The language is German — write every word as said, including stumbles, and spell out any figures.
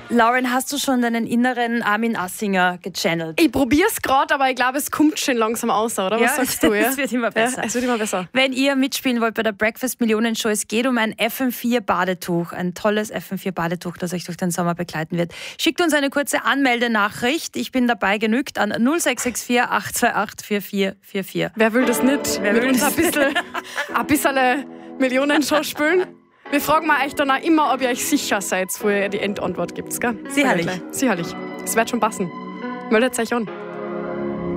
Lauren, hast du schon deinen inneren Armin Assinger gechannelt? Ich probier's gerade, aber ich glaube, es kommt schon langsam aus, oder? Was ja, sagst du? Ja? Es wird immer besser. Ja, es wird immer besser. Wenn ihr mitspielen wollt bei der Breakfast Millionen Show, es geht um ein F M vier Badetuch, ein tolles F M vier Badetuch, das euch durch den Sommer begleiten wird. Schickt uns eine kurze Anmeldenachricht. Ich bin dabei genügt an null sechs sechs vier acht zwei acht vier vier vier vier. Wer will das nicht? Wer Mit will uns das? ein bisschen, ein bisschen Millionen-Show spielen? Wir fragen euch dann auch immer, ob ihr euch sicher seid, wo ihr die Endantwort gibt. Gell? Sicherlich. Sicherlich. Es wird schon passen. Meldet euch an.